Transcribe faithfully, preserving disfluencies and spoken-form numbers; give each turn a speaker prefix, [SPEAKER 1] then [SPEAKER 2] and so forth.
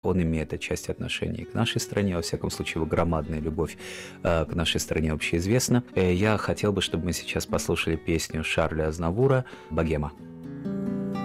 [SPEAKER 1] Он имеет отчасти отношение к нашей стране, во всяком случае, его громадная любовь э, к нашей стране общеизвестна. Э, я хотел бы, чтобы мы сейчас послушали песню Шарля Азнавура «Богема».